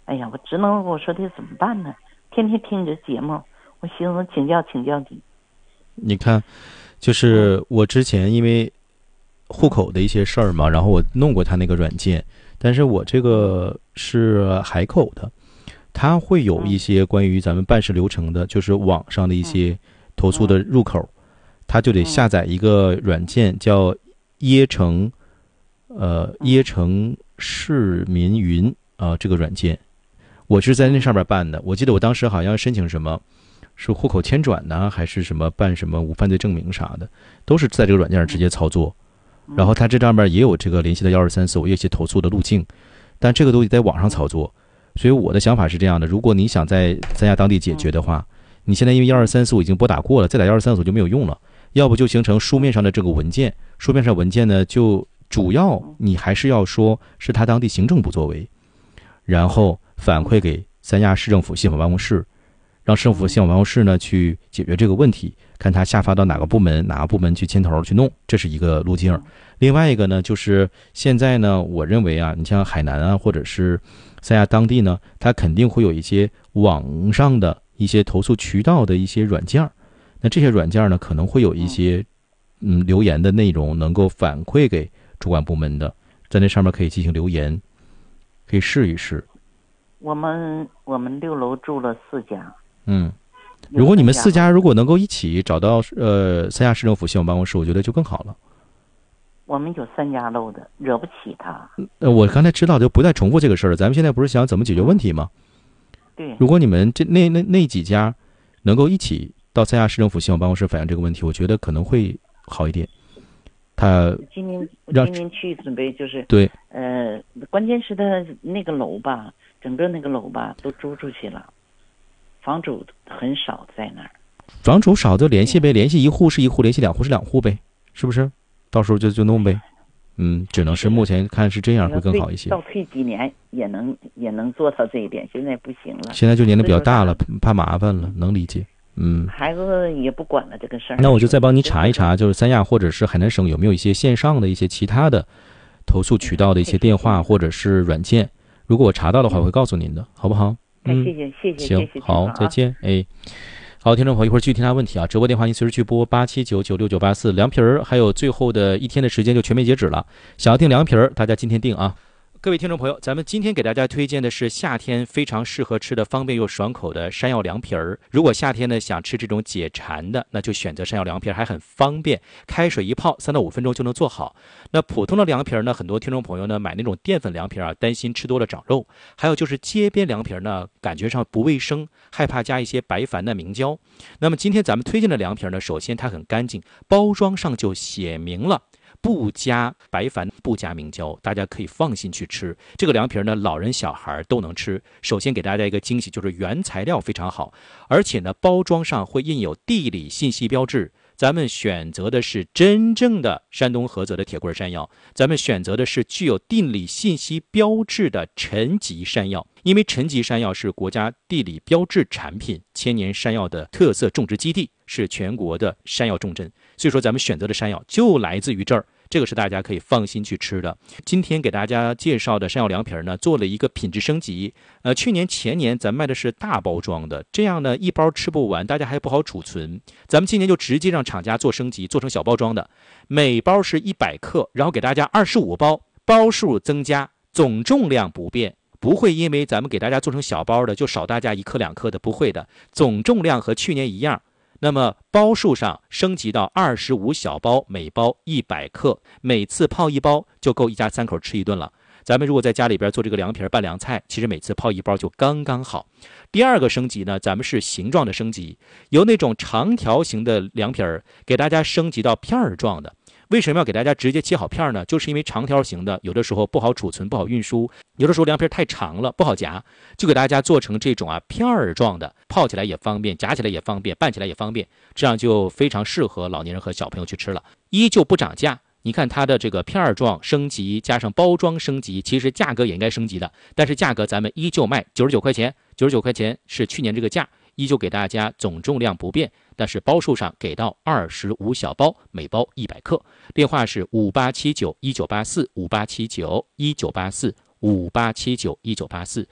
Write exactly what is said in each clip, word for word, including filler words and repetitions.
哎呀，我只能我说的怎么办呢？天天听着节目，我寻思请教请教你。 你看，就是我之前因为户口的一些事儿嘛，然后我弄过他那个软件，但是我这个是海口的，它会有一些关于咱们办事流程的，就是网上的一些投诉的入口，它就得下载一个软件叫椰城，呃，椰城市民云啊、呃，这个软件，我是在那上面办的。我记得我当时好像申请什么，是户口迁转呢，还是什么办什么无犯罪证明啥的，都是在这个软件上直接操作。然后它这上面也有这个联系的幺二三四，我有一些投诉的路径，但这个都得在网上操作。所以我的想法是这样的：如果你想在三亚当地解决的话，你现在因为幺二三四我已经拨打过了，再打幺二三四就没有用了。要不就形成书面上的这个文件，书面上文件呢，就主要你还是要说是他当地行政不作为，然后反馈给三亚市政府信访办公室，让市政府信访办公室呢去解决这个问题，看他下发到哪个部门，哪个部门去牵头去弄，这是一个路径。另外一个呢，就是现在呢，我认为啊，你像海南啊，或者是三亚当地呢，它肯定会有一些网上的一些投诉渠道的一些软件，那这些软件呢，可能会有一些嗯留言的内容能够反馈给主管部门的，在那上面可以进行留言，可以试一试。 我们我们六楼住了四家， 嗯，如果你们四家如果能够一起找到呃三亚市政府信访办公室，我觉得就更好了。 我们有三家楼的，惹不起他。 呃，我刚才知道，就不再重复这个事儿了。咱们现在不是想怎么解决问题吗？ 对。 如果你们这那那那几家能够一起到三亚市政府信访办公室反映这个问题，我觉得可能会好一点。他今年今年去准备就是对， 呃，关键是他那个楼吧，整个那个楼吧都租出去了，房主很少在那儿。 房主少就联系呗，联系一户是一户，联系两户是两户呗，是不是？到时候就就弄呗。嗯，只能是目前看是这样会更好一些。 倒退几年也能也能做到这一点，现在不行了。 现在就年龄比较大了，怕麻烦了，能理解。嗯， 孩子也不管了这个事儿。 那我就再帮你查一查，就是三亚或者是海南省有没有一些线上的一些其他的投诉渠道的一些电话或者是软件。如果我查到的话，我会告诉您的，好不好？ 嗯，谢谢谢谢。 行，好，再见。哎，好，听众朋友，一会儿继续听他问题啊。直播电话您随时去拨八七九九六九八四。凉皮儿还有最后的一天的时间就全面截止了，想要订凉皮儿，大家今天订啊。各位听众朋友，咱们今天给大家推荐的是夏天非常适合吃的方便又爽口的山药凉皮儿。如果夏天呢想吃这种解馋的，那就选择山药凉皮儿，还很方便，开水一泡，三到五分钟就能做好。那普通的凉皮儿呢，很多听众朋友呢买那种淀粉凉皮儿啊，担心吃多了长肉；还有就是街边凉皮儿呢，感觉上不卫生，害怕加一些白矾的明胶。那么今天咱们推荐的凉皮儿呢，首先它很干净，包装上就写明了不加白矾，不加明胶，大家可以放心去吃。这个凉皮呢，老人小孩都能吃。首先给大家一个惊喜，就是原材料非常好，而且呢，包装上会印有地理信息标志。咱们选择的是真正的山东菏泽的铁棍山药，咱们选择的是具有地理信息标志的陈集山药，因为陈集山药是国家地理标志产品，千年山药的特色种植基地，是全国的山药重镇，所以说咱们选择的山药就来自于这儿。这个是大家可以放心去吃的。今天给大家介绍的山药凉皮呢，做了一个品质升级。呃，去年前年咱卖的是大包装的，这样呢一包吃不完，大家还不好储存。咱们今年就直接让厂家做升级，做成小包装的，每包是一百克，然后给大家二十五包，包数增加，总重量不变。不会因为咱们给大家做成小包的就少大家一克两克的，不会的，总重量和去年一样。那么包数上升级到二十五小包，每包一百克，每次泡一包就够一家三口吃一顿了。咱们如果在家里边做这个凉皮拌凉菜，其实每次泡一包就刚刚好。第二个升级呢，咱们是形状的升级，由那种长条形的凉皮儿给大家升级到片儿状的。为什么要给大家直接切好片呢？就是因为长条形的有的时候不好储存，不好运输，有的时候凉皮太长了不好夹，就给大家做成这种啊片儿状的，泡起来也方便，夹起来也方便，拌起来也方便，这样就非常适合老年人和小朋友去吃了。依旧不涨价，你看它的这个片儿状升级加上包装升级，其实价格也应该升级的，但是价格咱们依旧卖九十九块钱，九十九块钱是去年这个价，依旧给大家总重量不变，但是包数上给到二十五小包，每包一百克。电话是五八七九一九八四五八七九一九八四五八七九一九八四。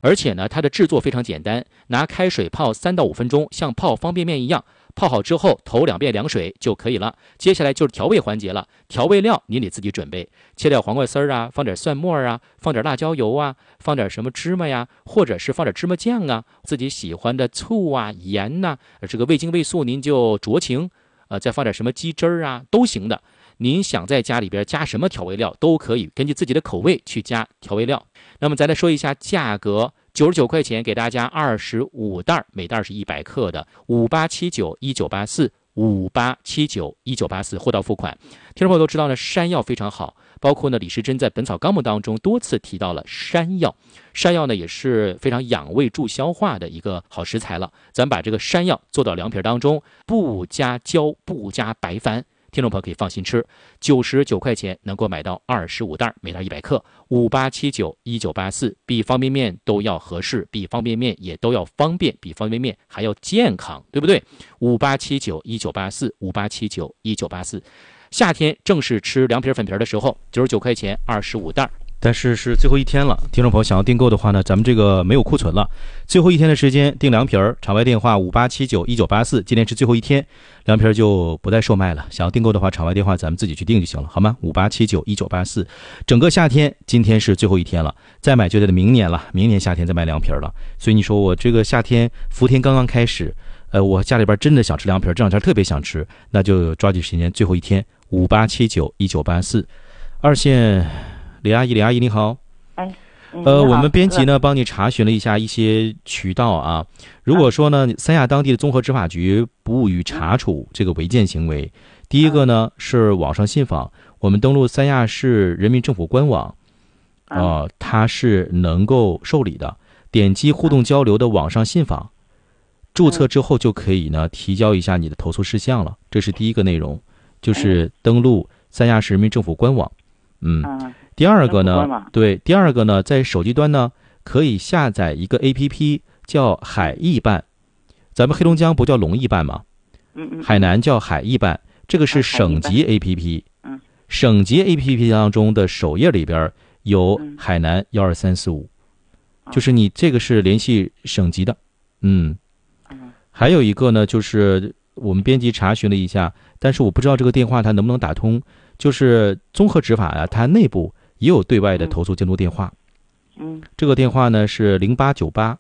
而且呢，它的制作非常简单，拿开水泡三到五分钟，像泡方便面一样。泡好之后，头两遍凉水就可以了。接下来就是调味环节了，调味料你得自己准备，切点黄瓜丝儿啊，放点蒜末啊，放点辣椒油啊，放点什么芝麻呀，或者是放点芝麻酱啊，自己喜欢的醋啊、盐呐、啊，这个味精味素您就酌情，呃，再放点什么鸡汁儿啊，都行的。您想在家里边加什么调味料都可以，根据自己的口味去加调味料。那么再来说一下价格。九十九块钱给大家二十五袋，每袋是一百克的，五八七九一九八四，五八七九一九八四，货到付款。听众朋友都知道呢，山药非常好，包括呢李时珍在《本草纲目》当中多次提到了山药，山药呢也是非常养胃助消化的一个好食材了。咱们把这个山药做到凉皮当中，不加椒，不加白矾。听众朋友可以放心吃，九十九块钱能够买到二十五袋，每袋一百克，五八七九一九八四，比方便面都要合适，比方便面也都要方便，比方便面还要健康，对不对？五八七九一九八四，五八七九一九八四，夏天正是吃凉皮粉皮的时候，九十九块钱二十五袋。但是是最后一天了，听众朋友想要订购的话呢，咱们这个没有库存了。最后一天的时间订凉皮儿，场外电话五八七九一九八四，今天是最后一天，凉皮儿就不再售卖了。想要订购的话，场外电话咱们自己去订就行了，好吗？五八七九一九八四，整个夏天今天是最后一天了，再买就得明年了，明年夏天再买凉皮儿了。所以你说我这个夏天伏天刚刚开始，呃，我家里边真的想吃凉皮儿，这两天特别想吃，那就抓紧时间，最后一天五八七九一九八四，二线。李阿姨，李阿姨你好。 哎， 呃，我们编辑呢帮你查询了一下一些渠道啊。如果说呢，三亚当地的综合执法局不予查处这个违建行为，第一个呢是网上信访，我们登录三亚市人民政府官网，呃，它是能够受理的。点击互动交流的网上信访，注册之后就可以呢提交一下你的投诉事项了。这是第一个内容，就是登录三亚市人民政府官网。嗯。第二个呢，对，第二个呢，在手机端呢，可以下载一个 A P P 叫海易办，咱们黑龙江不叫龙易办吗？ 嗯嗯， 海南叫海易办，这个是省级 A P P。嗯，省级 A P P 当中的首页里边有海南幺二三四五，就是你这个是联系省级的。嗯，还有一个呢，就是我们编辑查询了一下，但是我不知道这个电话它能不能打通，就是综合执法啊，它内部也有对外的投诉监督电话， 嗯， 这个电话呢是零八九八，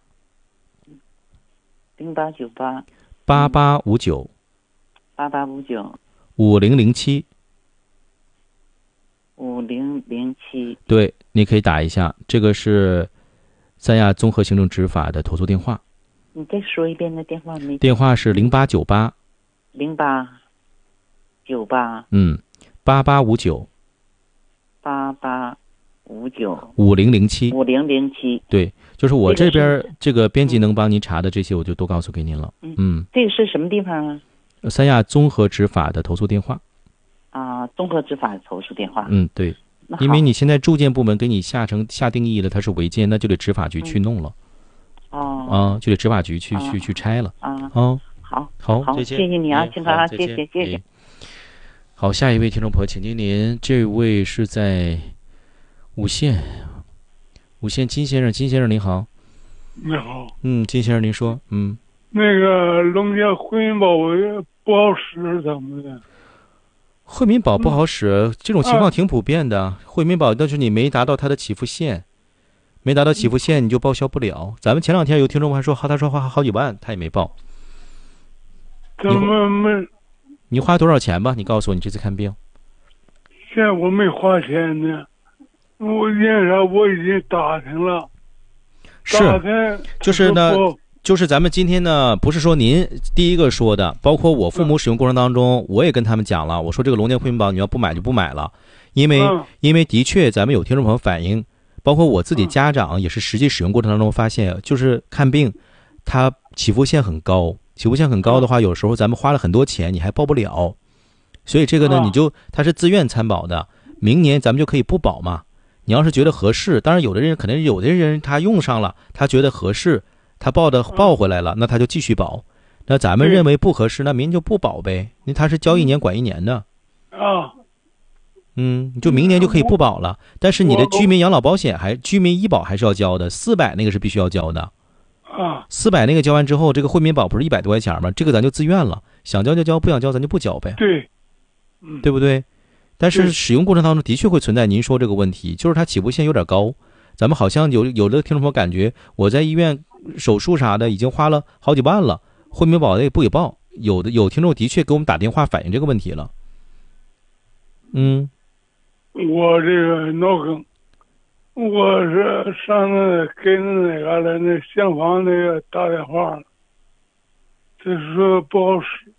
零八九八， 八八五九， 八八五九， 五零零七， 五零零七， 对，你可以打一下，这个是三亚综合行政执法的投诉电话。 你再说一遍那电话没？ 电话是零八九八， 零八九八， 嗯，八八五九。 八八五九五零零七五零零七， 对，就是我这边这个编辑能帮您查的这些，我就都告诉给您了。 嗯， 嗯， 这个是什么地方啊？ 三亚综合执法的投诉电话。 啊，综合执法投诉电话。 嗯，对，因为你现在住建部门给你下成下定义了，它是违建，那就得执法局去弄了。 哦、 嗯，啊，就得执法局去、啊、去去拆了。 啊， 哦， 好， 好， 好，谢谢你啊，青哥啊，谢谢谢谢。 好，下一位听众朋友，请听您，这位是在五县，五县金先生，金先生您好。 你好。 嗯，金先生您说，嗯。 那个龙家惠民宝不好使，怎么的？ 惠民宝不好使，嗯、这种情况挺普遍的。惠民宝，但是你没达到它的起付线，没达到起付线你就报销不了。咱们前两天有听众还说，他说花好几万，他也没报。 怎么没？ 你花多少钱吧？你告诉我，你这次看病。 现在我没花钱呢，我因啥我已经打听了。 是，就是呢，就是咱们今天呢，不是说您第一个说的，包括我父母使用过程当中，我也跟他们讲了，我说这个龙健惠民宝你要不买就不买了，因为、嗯、因为的确咱们有听众朋友反映，包括我自己家长也是实际使用过程当中发现，就是看病，它起付线很高。起付线很高的话，有时候咱们花了很多钱，你还报不了，所以这个呢，你就它是自愿参保的，明年咱们就可以不保嘛。你要是觉得合适，当然有的人可能有的人他用上了，他觉得合适，他报的报回来了，那他就继续保。那咱们认为不合适，那明年就不保呗，因为他是交一年管一年的。 啊， 嗯，你就明年就可以不保了。但是你的居民养老保险还居民医保还是要交的，四百那个是必须要交的。 啊， 四百那个交完之后，这个惠民保不是一百多块钱吗？这个咱就自愿了，想交就交，不想交咱就不交呗。 对，嗯， 对不对？但是对使用过程当中的确会存在您说这个问题，就是它起步线有点高。咱们好像有有的听众朋友感觉我在医院手术啥的已经花了好几万了，惠民保也不给报。有的有听众的确给我们打电话反映这个问题了。嗯， 我这个脑梗，我是上那给那个了那厢房那个打电话了，这说不好使。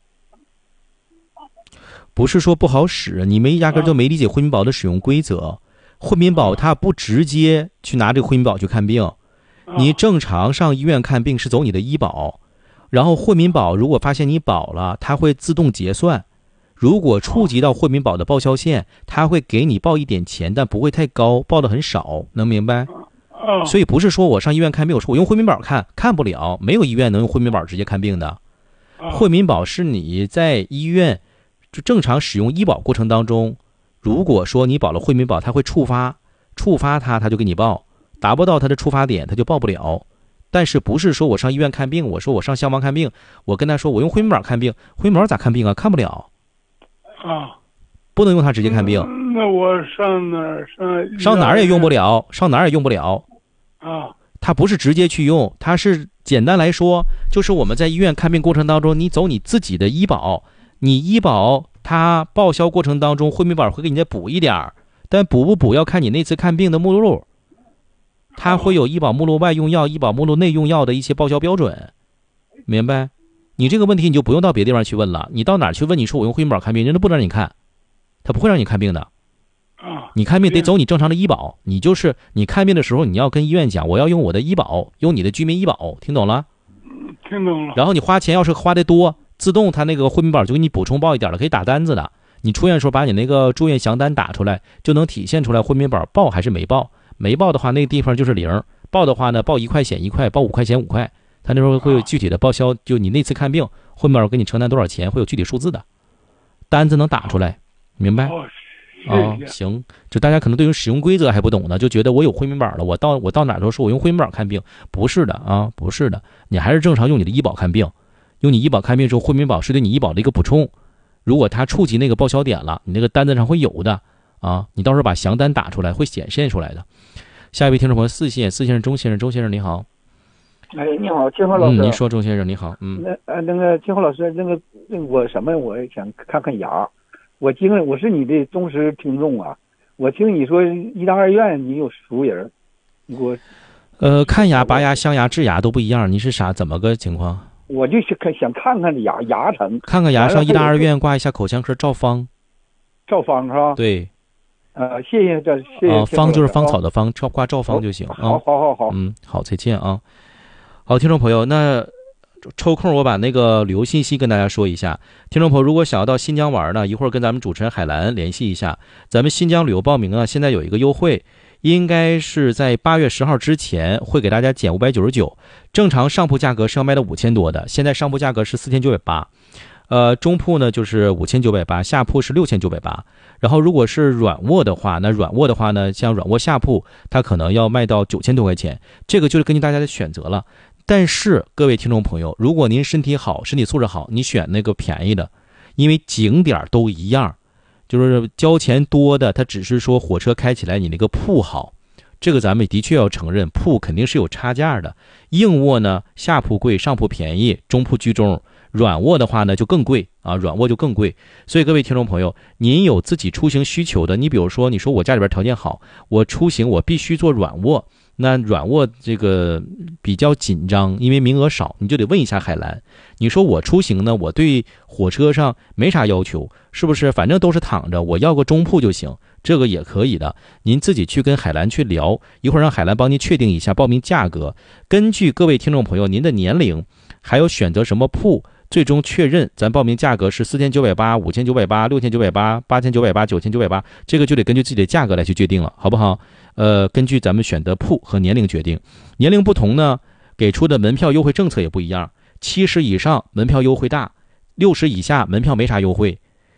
不是说不好使，你没压根就没理解惠民保的使用规则。惠民保它不直接去拿这个惠民保去看病，你正常上医院看病是走你的医保，然后惠民保如果发现你保了，它会自动结算。如果触及到惠民保的报销线，它会给你报一点钱，但不会太高，报的很少，能明白？所以不是说我上医院看病，我说我用惠民保看，看不了，没有医院能用惠民保直接看病的。惠民保是你在医院就正常使用医保过程当中，如果说你保了惠民保，它会触发触发它，它就给你报，达不到它的触发点，它就报不了。但是不是说我上医院看病，我说我上厢房看病，我跟他说我用惠民保看病，惠民保咋看病啊？看不了啊， 不能用它直接看病。 那我上哪儿上？ 上哪儿也用不了，上哪儿也用不了。 啊， 它不是直接去用，它是简单来说，就是我们在医院看病过程当中，你走你自己的医保，你医保它报销过程当中，惠民保会给你再补一点儿，但补不补要看你那次看病的目录，它会有医保目录外用药、医保目录内用药的一些报销标准，明白？你这个问题你就不用到别的地方去问了，你到哪儿去问？你说我用惠民保看病，人家不让你看，他不会让你看病的。你看病得走你正常的医保，你就是你看病的时候，你要跟医院讲，我要用我的医保，用你的居民医保，听懂了？ 听懂了。 然后你花钱要是花的多，自动他那个惠民保就给你补充报一点了，可以打单子的。你出院的时候把你那个住院详单打出来，就能体现出来惠民保报还是没报。没报的话，那个地方就是零；报的话呢，报一块险一块，报五块钱五块。他那时候会有具体的报销，就你那次看病，惠民保给你承担多少钱，会有具体数字的，单子能打出来，明白？ 哦， 哦，行，就大家可能对于使用规则还不懂呢，就觉得我有惠民保了，我到我到哪都说我用惠民保看病，不是的啊，不是的，你还是正常用你的医保看病，用你医保看病之后，惠民保是对你医保的一个补充，如果它触及那个报销点了，你那个单子上会有的啊，你到时候把详单打出来，会显现出来的。下一位听众朋友四线，四先生，钟先生，钟先生你好。 哎，你好，金华老师。 嗯，您说，钟先生你好。嗯， 那呃，那个金华老师，那个那个我什么，我想看看牙。我听我是你的忠实听众啊，我听你说医大二院你有熟人，我呃看牙、拔牙、镶牙、治牙都不一样，你是啥怎么个情况？ 我就想看想看看牙牙疼， 看看牙，上医大二院挂一下口腔科照方。 照方是吧？ 对。 呃，谢谢这谢谢。 啊，方就是芳草的芳，照挂照方就行啊。 好，好，好，好。 嗯，好，再见啊。好，听众朋友，那抽空我把那个旅游信息跟大家说一下。听众朋友，如果想要到新疆玩呢，一会儿跟咱们主持人海兰联系一下。咱们新疆旅游报名啊，现在有一个优惠，应该是在八月十号之前会给大家减五百九十九。正常上铺价格是要卖到五千多的，现在上铺价格是四千九百八。呃，中铺呢就是五千九百八，下铺是六千九百八。然后如果是软卧的话，那软卧的话呢，像软卧下铺，它可能要卖到九千多块钱。这个就是根据大家的选择了。但是各位听众朋友，如果您身体好，身体素质好，你选那个便宜的，因为景点都一样，就是交钱多的，它只是说火车开起来你那个铺好，这个咱们的确要承认，铺肯定是有差价的。硬卧呢，下铺贵，上铺便宜，中铺居中。软卧的话呢就更贵啊，软卧就更贵。所以各位听众朋友，您有自己出行需求的，你比如说你说我家里边条件好，我出行我必须做软卧，那软卧这个比较紧张，因为名额少，你就得问一下海兰。你说我出行呢，我对火车上没啥要求，是不是？反正都是躺着，我要个中铺就行，这个也可以的。您自己去跟海兰去聊，一会儿让海兰帮您确定一下报名价格。根据各位听众朋友您的年龄，还有选择什么铺，最终确认咱报名价格是四千九百八、五千九百八、六千九百八、八千九百八、九千九百八，这个就得根据自己的价格来去决定了，好不好？呃，根据咱们选择铺和年龄决定，年龄不同呢，给出的门票优惠政策也不一样。七十以上门票优惠大，六十以下门票没啥优惠。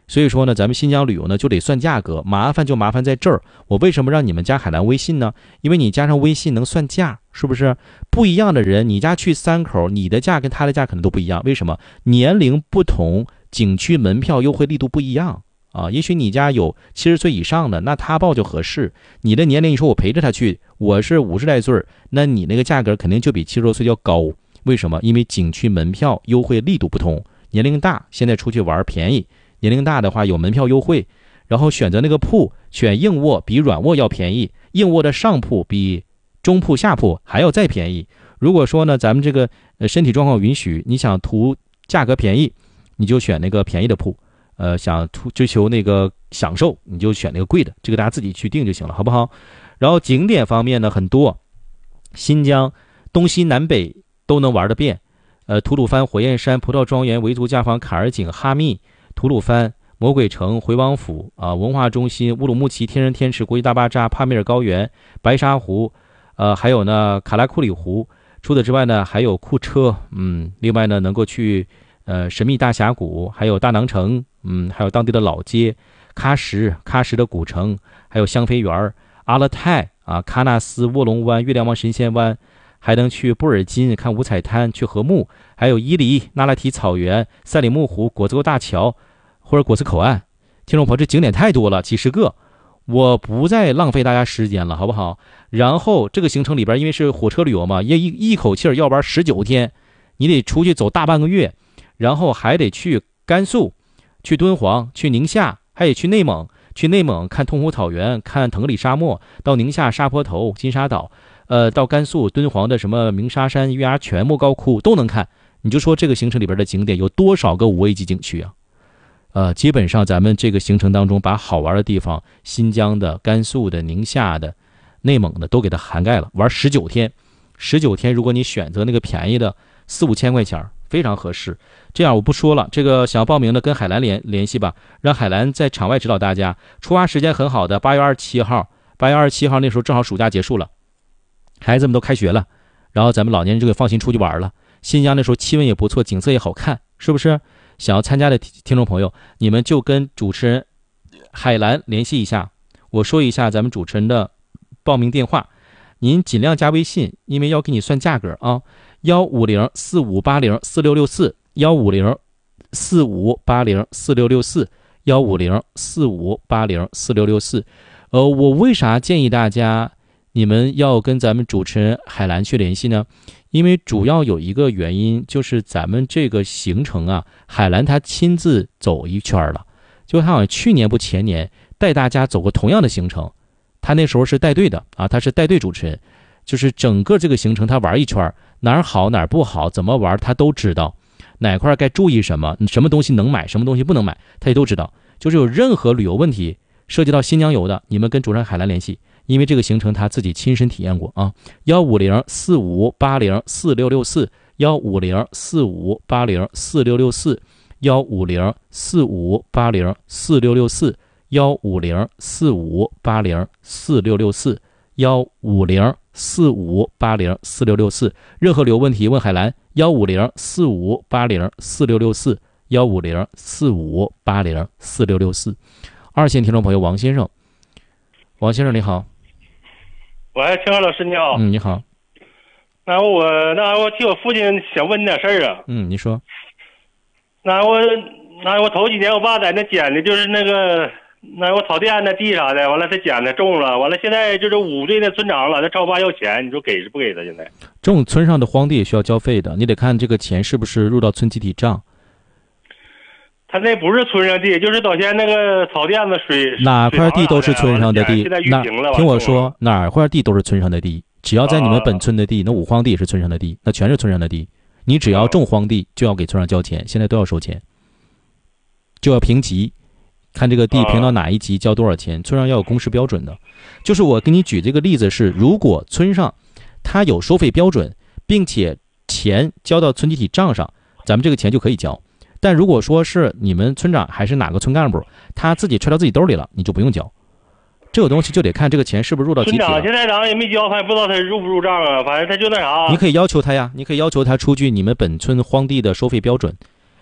所以说呢，咱们新疆旅游呢就得算价格，麻烦就麻烦在这儿。我为什么让你们加海南微信呢？因为你加上微信能算价，是不是？不一样的人，你家去三口，你的价跟他的价可能都不一样。为什么？年龄不同，景区门票优惠力度不一样啊。也许你家有七十岁以上的，那他报就合适。你的年龄，你说我陪着他去，我是五十来岁，那你那个价格肯定就比七十多岁要高。为什么？因为景区门票优惠力度不同，年龄大现在出去玩便宜。年龄大的话有门票优惠，然后选择那个铺，选硬卧比软卧要便宜，硬卧的上铺比中铺下铺还要再便宜。如果说呢，咱们这个呃身体状况允许，你想图价格便宜，你就选那个便宜的铺，呃，想图追求那个享受，你就选那个贵的，这个大家自己去定就行了，好不好？然后景点方面呢很多，新疆东西南北都能玩得遍，呃，吐鲁番、火焰山、葡萄庄园、维族家坊、坎儿井、哈密、吐鲁番、魔鬼城、回王府啊、文化中心、乌鲁木齐、天人天池、国际大巴扎、帕米尔高原、白沙湖，呃，还有呢卡拉库里湖。除此之外呢，还有库车，嗯，另外呢能够去呃神秘大峡谷，还有大囊城，嗯，还有当地的老街、喀什、喀什的古城，还有香妃园、阿勒泰啊、喀纳斯、卧龙湾、月亮湾、神仙湾。还能去布尔津看五彩滩，去禾木，还有伊犁、那拉提草原、赛里木湖、果子沟大桥或者果子口岸。听众朋友，这景点太多了，几十个，我不再浪费大家时间了，好不好？然后这个行程里边，因为是火车旅游嘛，也一一口气要玩十九天，你得出去走大半个月，然后还得去甘肃、去敦煌、去宁夏，还得去内蒙，去内蒙看通湖草原，看腾格里沙漠，到宁夏沙坡头、金沙岛。呃，到甘肃敦煌的什么鸣沙山、月牙泉、莫高窟都能看。你就说这个行程里边的景点有多少个五 A 级景区啊？呃，基本上咱们这个行程当中，把好玩的地方，新疆的、甘肃的、宁夏的、内蒙的都给它涵盖了，玩十九天。十九天，如果你选择那个便宜的四五千块钱，非常合适。这样我不说了，这个想要报名的跟海兰联联系吧，让海兰在场外指导大家。出发时间很好的，八月二十七号，八月二十七号那时候正好暑假结束了。孩子们都开学了，然后咱们老年人就可以放心出去玩了。新疆那时候气温也不错，景色也好看，是不是？想要参加的听众朋友，你们就跟主持人海兰联系一下，我说一下咱们主持人的报名电话，您尽量加微信，因为要给你算价格啊。幺五零四五八零四六六四，幺五零四五八零四六六四，幺五零四五八零四六六四。呃，我为啥建议大家？你们要跟咱们主持人海兰去联系呢？因为主要有一个原因，就是咱们这个行程啊，海兰她亲自走一圈了，就她好像去年不前年带大家走过同样的行程，她那时候是带队的啊，她是带队主持人，就是整个这个行程她玩一圈，哪儿好哪儿不好，怎么玩她都知道，哪块该注意什么，什么东西能买，什么东西不能买，她也都知道。就是有任何旅游问题涉及到新疆游的，你们跟主持人海兰联系。因为这个行程他自己亲身体验过啊，幺五零四五八零四六六四，幺五零四五八零四六六四，幺五零四五八零四六六四，幺五零四五八零四六六四，幺五零四五八零四六六四。任何旅游问题问海兰，幺五零四五八零四六六四，幺五零四五八零四六六四。二线听众朋友王先生，王先生你好。 喂，青海老师你好。 嗯，你好。 那我那我替我父亲想问你点事儿啊。 嗯，你说。 那我那我头几年我爸在那捡的就是那个那我草甸那地啥的，完了他捡的种了，完了现在就是五队那村长了，他找我爸要钱，你说给是不给他？现在这种村上的荒地也需要交费的，你得看这个钱是不是入到村集体账。 他那不是村上地，就是早先那个草甸子水哪块地都是村上的地。 现在淤平了， 听我说，哪块地都是村上的地，只要在你们本村的地，那五荒地也是村上的地，那全是村上的地。你只要种荒地，就要给村上交钱，现在都要收钱，就要评级，看这个地评到哪一级交多少钱，村上要有公示标准的。就是我给你举这个例子是，如果村上他有收费标准，并且钱交到村集体账上，咱们这个钱就可以交。但如果说是你们村长还是哪个村干部，他自己揣到自己兜里了，你就不用交。这个东西就得看这个钱是不是入到集体了。 村长现在咱也没交，反正不知道他入不入账啊，反正他就那啥。 你可以要求他呀，你可以要求他出具你们本村荒地的收费标准，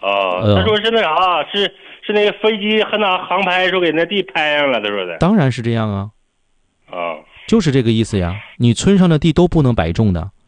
啊， 嗯他说是那啥，是是那个飞机和拿航拍时候给那地拍上了，他说的。 当然是这样啊， 啊， 就是这个意思呀。你村上的地都不能摆种的，